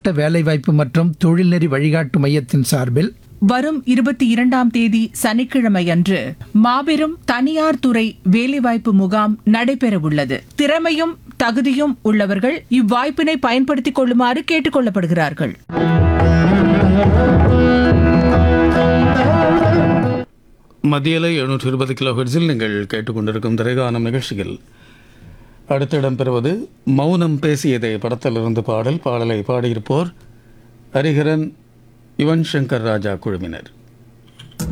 மாவட்ட வேலைவாய்ப்பு மற்றும் தொழில்நெறி வழிகாட்டு மையத்தின் சார்பில் வரும் 22ஆம் தேதி சனிக்கிழமை அன்று மாபெரும் தனியார் துறை வேலைவாய்ப்பு முகாம் நடைபெறவுள்ளது. திறமையும் தகுதியும் உள்ளவர்கள் இவ்வாய்ப்பினை பயன்படுத்திக் கொள்ளுமாறு கேட்டுக் கொள்ளப்படுகிறார்கள். மத்தியில 720 கிலோஹெர்ட்ஸில் நீங்கள் கேட்டுக்கொண்டிருக்கும் திரைகானம் நிகழ்ச்சியில் அடுத்து இடம்பெறுவது மௌனம் பேசியதே படத்திலிருந்து பாடலை பாடியிருப்போர் ஹரிஹரன், யுவன் சங்கர் ராஜா குழுவினர்.